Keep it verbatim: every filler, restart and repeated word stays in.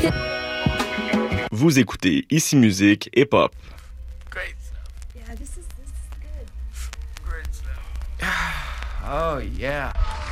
Vous écoutez Ici Musique et Pop. Great stuff. Yeah, this is this is good. Great stuff. Oh, yeah.